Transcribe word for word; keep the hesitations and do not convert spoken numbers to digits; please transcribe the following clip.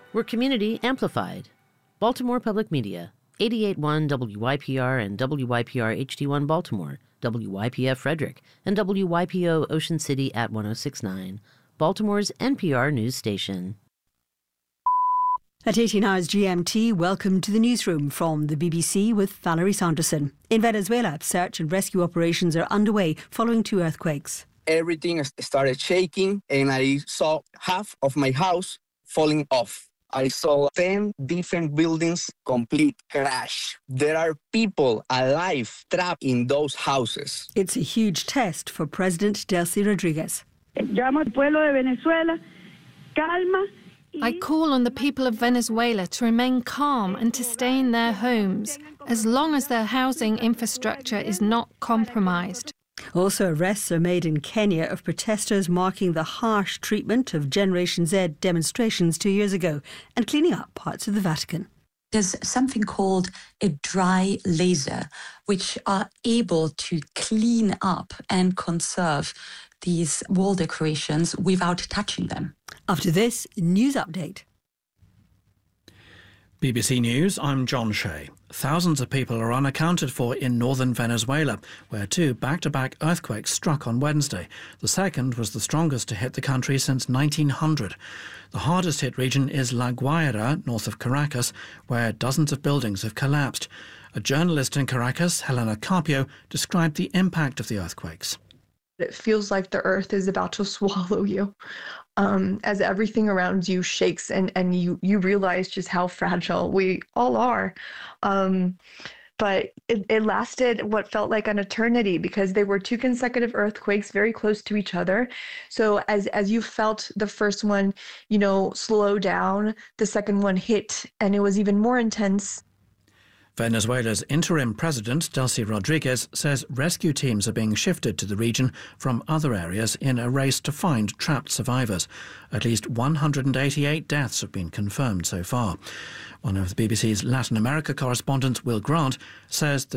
We're community amplified. Baltimore Public Media, eighty-eight point one W Y P R and W Y P R H D one Baltimore, W Y P F Frederick, and W Y P O Ocean City at one oh six point nine, Baltimore's N P R news station. At eighteen hours G M T, welcome to the newsroom from the B B C with Valerie Sanderson. In Venezuela, search and rescue operations are underway following two earthquakes. Everything started shaking and I saw half of my house falling off. I saw ten different buildings complete crash. There are people alive trapped in those houses. It's a huge test for President Delcy Rodriguez. Llamo al pueblo de Venezuela, calma. I call on the people of Venezuela to remain calm and to stay in their homes as long as their housing infrastructure is not compromised. Also, arrests are made in Kenya of protesters marking the harsh treatment of Generation Z demonstrations two years ago and cleaning up parts of the Vatican. There's something called a dry laser, which are able to clean up and conserve these wall decorations without touching them. After this, news update. B B C News, I'm John Shea. Thousands of people are unaccounted for in northern Venezuela, where two back-to-back earthquakes struck on Wednesday. The second was the strongest to hit the country since nineteen hundred. The hardest hit region is La Guaira, north of Caracas, where dozens of buildings have collapsed. A journalist in Caracas, Helena Carpio, described the impact of the earthquakes. It feels like the earth is about to swallow you um, as everything around you shakes and, and you, you realize just how fragile we all are. Um, but it, it lasted what felt like an eternity because they were two consecutive earthquakes very close to each other. So as, as you felt the first one, you know, slow down, the second one hit and it was even more intense. Venezuela's interim president, Delcy Rodriguez, says rescue teams are being shifted to the region from other areas in a race to find trapped survivors. At least one hundred eighty-eight deaths have been confirmed so far. One of the B B C's Latin America correspondents, Will Grant, says the